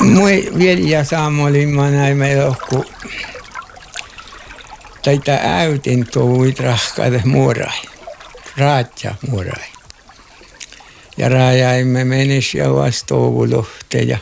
Moi vielä Samolimaa näimme johku taita äytin tuuit rahkaide muorai. Raatja muorai. Ja rajaimme menis ja vastuuluhteja.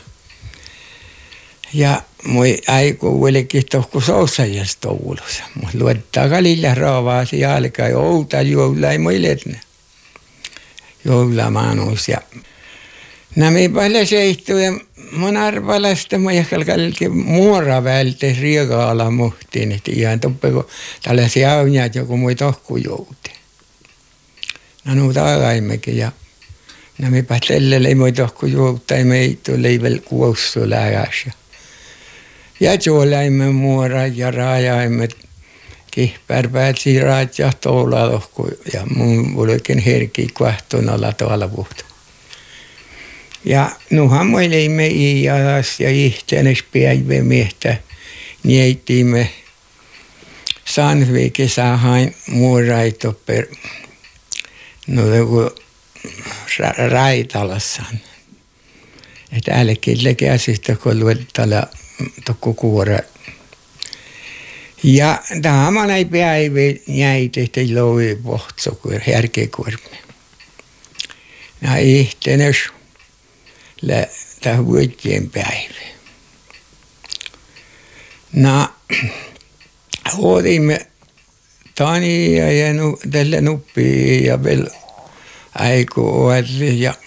Ja moi aiku olikin tohku sousajas toulussa. Mut luottaa kalilla raavaasi jalka ja outa joulai moiletne. Joulamaanus ja nämä paljon seittuja mun arvalasta mä jälkeen muora välte riekaala muhtiin, että ihan toppeko tällaisia aunjat joku mui tohku jouti. No nuuta agaimmekin ja nämä tälle ei mui tohku jouta ja meitä leivel kuossu lägäs. Ja tuolaimme muora ja rajaimme kihpärpäätsi raatja tuolla tohku ja mun olikin herki kuahtunalla tuolla puhta. Ja nuhan me leimme iialas ja ihteenes päivä miehtä nietimme Sandvikin sahain muuraito per no joku Raitalassan. Että ällekin lekäsistä kun luettala tokku kuora. Ja tämä ei päivä jäitä, ettei loui pohtsokuur, härkekuormi. Ja ihteenes tämä vuottien päivä. No, otimme Tania ja tälle nuppia ja vielä aikuuodli ja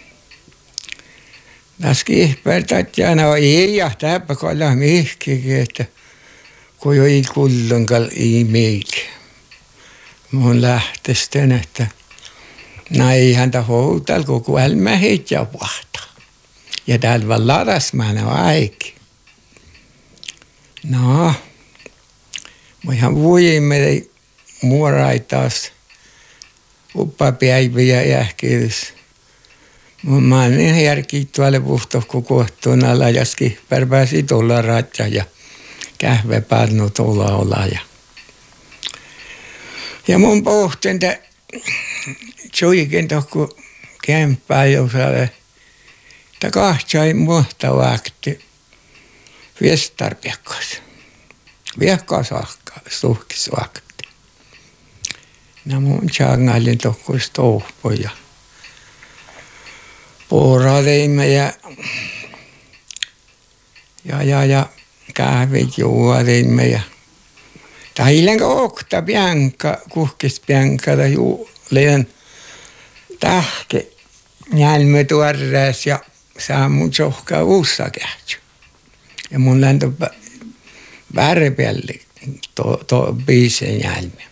tässä kihpärtät ja no ei ja täpä kalla mihkikin, että kun ei kullankaan ei meitä. Mun lähtesten, että no ei häntä houtalla koko elämä heitä vahtaa. Ja täällä vaan ladasmana aiki. No, mä ihan vuojimme muorai taas uppapäiviä jähkiydys. Mä oon niin järki tuolle puhtohku kohtuun alla ja skihpärpääsi tuolla ratja ja kähvepäännu tuolla olla. Ja mun pohtin, että tjuikin tohku kämppää josalle. Tämä kahtsai muhta vakti viestarpiakkas. Viekkaas suhkis vakti. No mun tjangailin tohkuis touhpoja. Puuradeimme ja kahvit juodeimme ja tailenka okta pianka, kuhkis pianka tai juuleen tahke njälmö tuorrees ja saa mun sohkaa uussa kähtsy. Ja mun läntö värpeälli biiseen njälmö.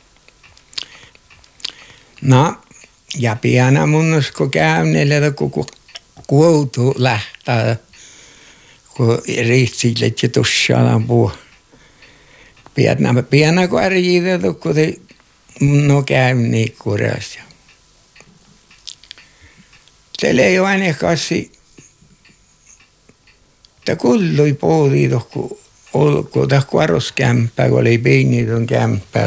No, ja piana mun usko käynnelle, kun kuoutu lähtää, kun riitsillet ja tussaalan puu. Piana kun arjiitettu, kun te no käynni kuras. Teillä ei ole aina kassi, että kullui pohdii tohku olko, tahku arvoskämppää, kun oli piinitön kämppää.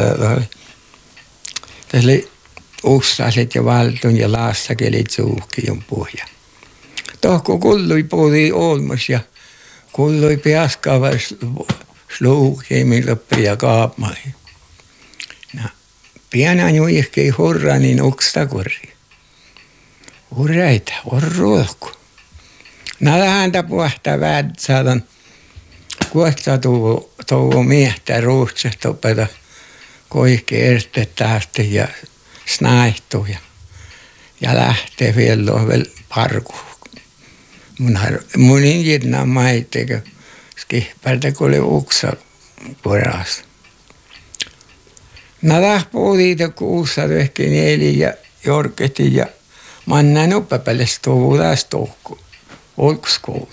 Tässä oli ussaset ja valtun ja laassakelit suuhkion pohja. Tohku kullui pohdii olmos ja kullui piaskava sluukiin loppi ja kaapmaihin. No, piana juihkei hurra niin ukstakurri. Hurraita, on ruoku. Nää häntä puhtaa väät saadaan kuosta tuo miehtä ruutsesta opeta koihki erstettävästi ja snaihtuu ja lähtee vielä parkuun. Mun injitna maitteekö skihpärtä kun oli uksa puras. Nää puhutiin kun uussa tehtiin nieli ja jorketin ja mä oon näin uppapäälles tuovu taas tohku. Olkuskoulu.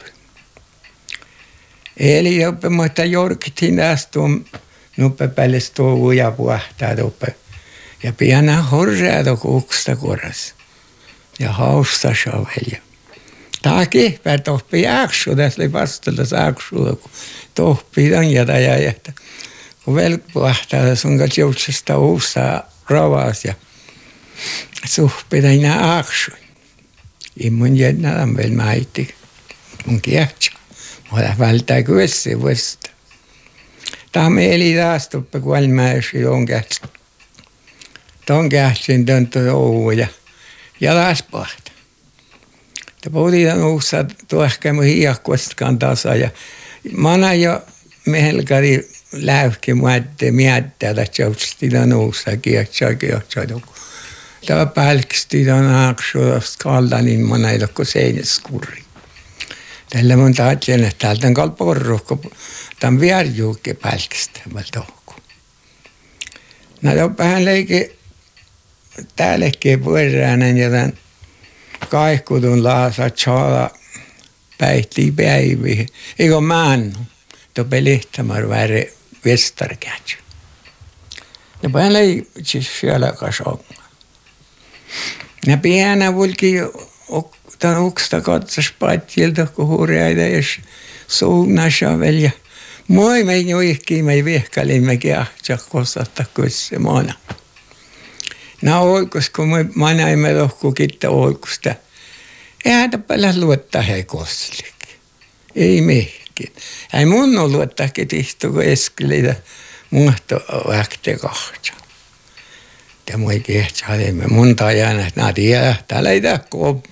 Eli oppimuista jorketin taas tuon uppapäälles tuovu ja puhtaa tuppe. Ja piana horraa tohku uksta kuras. Ja hausta shavel. Tää kihpää tohpi jaksu. Tässä oli vastalla saaksulla, kun tohpi on ja jätä. Kun velkpuhtaa sun kanssa joutsesta uussa ravas ja suhpitain aksu. Ei mun jännä on vielä maitti. Mun kiehtsä. Olla välttää kyössä vuosta. Tämä mieli taas tuppe kuolmäessä jonkäästä. Ton kähtsin töntä joulu ja taas pahta. Te puhutaan uussa tuohkaamme hiiakkoistakaan tasa ja mana jo mehelkari läyhki muette miettää, että joutsittiin uussa kiehtoa. Tämä pälksti ton aaksuosta kalta, niin mana ei ole kuin seinäskurri. Tällä mun tahtien, että täältä on kalpa porrukko. Tämä on vierjuukke pälkistä, mä tohku. No jopahan leikki täällekin puolerainen ja tämän kaikkutun laasa saada päihtii päiviä. Eikö mäännu? Tuo pelihtämään väri vestarkätsy. Ja päin leikki siellä kasonga. Ja pienä vulki tämän uksta katsas patjilta, kun huureita ja suunnassa vielä. Moi me joihkiin me vihkalimme kiahtsa kostata kysse maana. No oikus, kun mä näimme tohku kitta oikusta. Eihän tapella luottaa hei kostlik. Ei mehkin. Ei mun on luottaakin tihtu, kun eskeleitä muhto vähte kahtsa. Ja moi kiehtsalimme mun tajana, että nää tiedä, täällä ei tähko.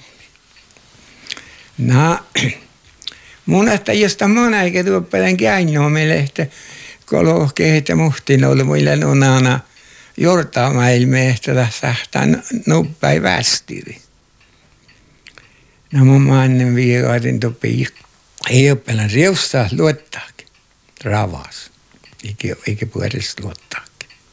No, mun että josta mun eikä tuoppelen käinnoa meille, että kolohkeet ja muhtin ollut muille nunana jortaamailme, että tässä nuppäi västiri. No mun mannen viikaatin tuppi ei oppelan riustaa luottaakin. Ravas. Eikä puolesta luottaakin.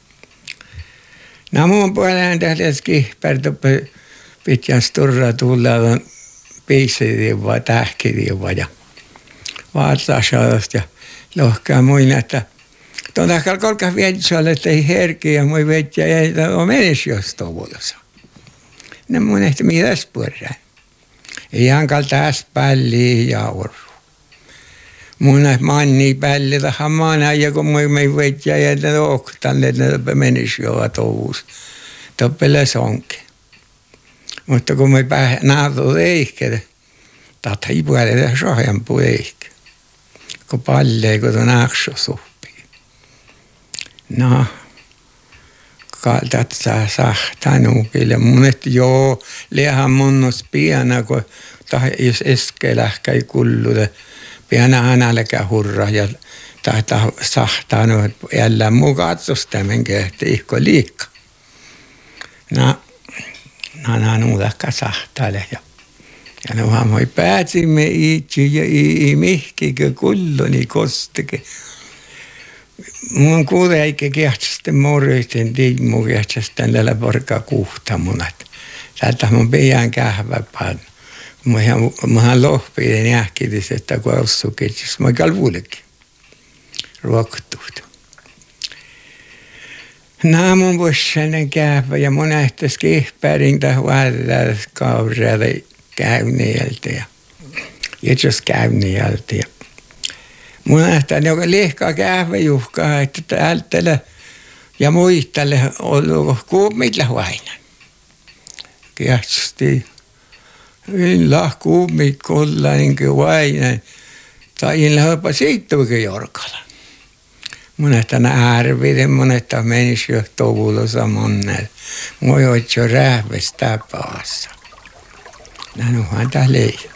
No mun puoleen tähdessä kihpär tuppi pitkän sturra tullaan piisiriivaa, tähkiriivaa ja vaatsaasaalasta ja lohkaa muina, että tuon tahkalla kolkas vietsolle, että ei herkiä ja mui vetjä ja ei ole menisi jostain vuodessa. Ne mun ehti mitäs puolella. Ei hankal taas pälliä ja orru. Mun manni pälli tähän maana ja kun mui vetjä ja ne oktan, että ne menisi jo touvuus. Toppele sonke. Mutta kun me naatu eikä, tahta ei puolella sohjan puolella. Kun pallee, kun on akso suppii. No, kaltat saa sahtaa nuukille. Mun että joo, lihan munnos piana, kun jos eskelähkä ei kulluta. Piana hänälläkä hurra ja tahtaa sahtaa nuo jäljellä muu katsostamen kehti ihko liikka. No, nuudakka sahtaile ja nuhan moi pääsimme itse ja ei mihkikö kulloni kostike. Mun kuuleikä kiehtästä morjisten tiimmu kiehtästä tällä porka kuhtamunat. Täältä mun pian kähväpään. Muhan lohpiin jähkitis, että kun ossukitsis, mä kalvuulekin. Ruoktuut. Nämä mun vuosinen kähvä ja mun ehtäis kihpärin tähän varrella kaurella käynnieltä ja itses käynnieltä. Mun ehtäis joka liihkaa kähväjuhkaa, että täältä ja muistalle ollut kuumilla vainan. Kiehtästi illa kuumikolla niin kuin vainan tai illa jopa siittuikin jorkalla. Mun että ärviden, mun että menisi jo tovulosa monnella. Moi oot jo räähvestä paassa. Näin onhan tää leijä.